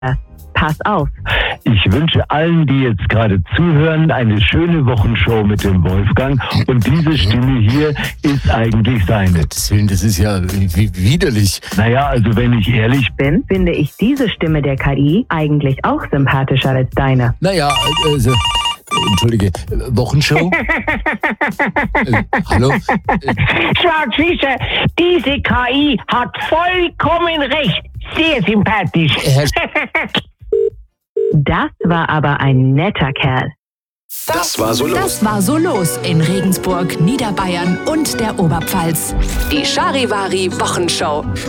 Pass auf. Ich wünsche allen, die jetzt gerade zuhören, eine schöne Wochenshow mit dem Wolfgang. Und diese Stimme hier ist eigentlich seine. Gottes Willen, das ist ja widerlich. Naja, also wenn ich ehrlich Bin, finde ich diese Stimme der KI eigentlich auch sympathischer als deine. Naja, also, entschuldige, Wochenshow? Hallo? Schwarzfischer, diese KI hat vollkommen recht. Sehr sympathisch. Das war aber ein netter Kerl. Das war so los. Das war so los in Regensburg, Niederbayern und der Oberpfalz. Die Charivari Wochenshow.